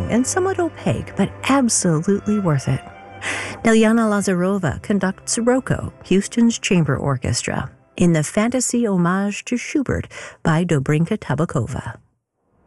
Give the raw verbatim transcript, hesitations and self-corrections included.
long and somewhat opaque, but absolutely worth it. Ilyana Lazarova conducts Rocco, Houston's chamber orchestra, in the fantasy homage to Schubert by Dobrinka Tabakova.